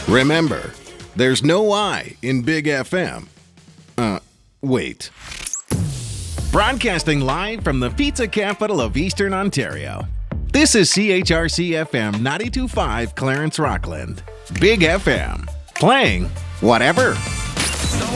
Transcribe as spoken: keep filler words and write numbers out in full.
Remember, there's no I in Big F M. Uh, wait. Broadcasting live from the pizza capital of Eastern Ontario. This is C H R C F M ninety-two point five Clarence Rockland. Big F M. Playing whatever.